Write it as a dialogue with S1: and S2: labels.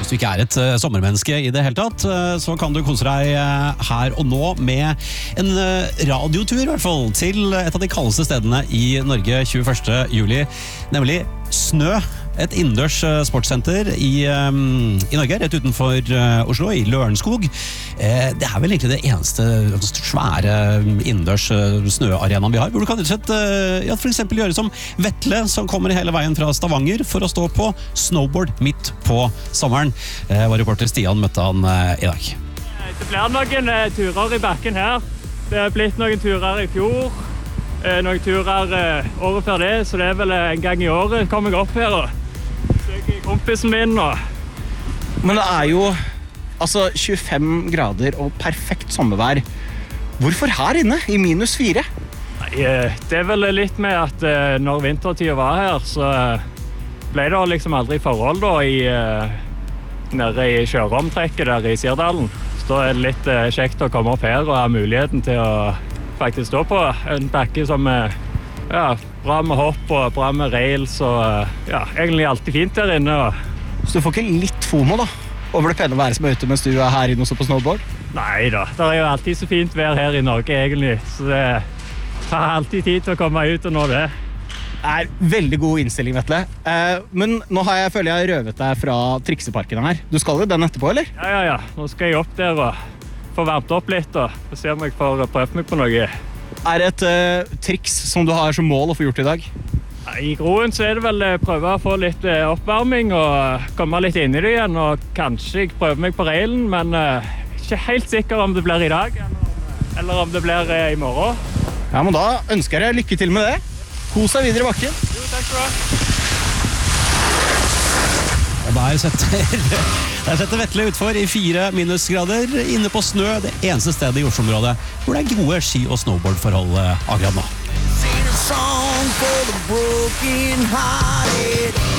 S1: hvis du ikke et sommermenneske i det hele tatt, så kan du kose deg her og nå med en radiotur i hvert fall til et av de kaldeste stedene i Norge 21. juli, nemlig Snø. Et innendørs sportssenter i Norge, rett utenfor Oslo, i Lørenskog. Det vel egentlig det eneste svære innendørs snøarenaen vi har, hvor du kan rett og slett for eksempel gjøre som Vetle, som kommer hele veien fra Stavanger for å stå på snowboard midt på sommeren. Vår reporter Stian møtte han i dag.
S2: Det blir noen turer i bakken her. Det har blitt noen turer i fjor, noen turer året før det, så det vel en gang i året kommer jeg opp her og søker kompisen min.
S3: Men det jo altså 25 grader og perfekt sommervær. Hvorfor her inne i -4?
S2: Nei, det vel litt med at når vintertiden var her, så ble det liksom aldri forhold da nede i kjøreomtrekket der i Sirdalen. Så da det litt kjekt å komme opp her og ha muligheten til å faktisk stå på en bakke som bra med hopp og bra med rails og egentlig alltid fint der inne.
S3: Så du får ikke litt FOMO da, over det pene været som ute mens du her inne også på snowboard?
S2: Nei da, det jo alltid så fint vær her i Norge egentlig, så det tar alltid tid til å komme ut og nå det.
S3: Det veldig god innstilling, Vetle. Men nå føler jeg røvet deg fra trikseparken her. Du skal jo den etterpå, eller?
S2: Ja. Nå skal jeg opp der og få varmt opp litt og se om jeg får prøve meg på noe.
S3: Det et triks som du har som mål å få gjort i dag?
S2: I Groen så det vel prøve å få litt oppvarming og komme litt inn i det igjen, og kanskje jeg prøver meg på railen, men ikke helt sikker om det blir i dag eller om det blir i morgen.
S3: Ja, men da ønsker jeg lykke til med det. Kos deg videre i bakken.
S2: Jo, takk skal du ha.
S1: Og der setter Vetle utfor i 4 minusgrader inne på Snø, det eneste stedet i Oslo-området hvor det gode ski- og snowboardforhold akkurat nå.